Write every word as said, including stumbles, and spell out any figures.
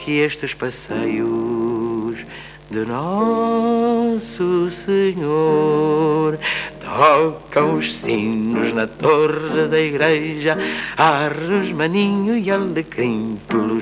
que estes passeios de Nosso Senhor tocam os sinos na torre da igreja, arros, maninho e alecrim pelos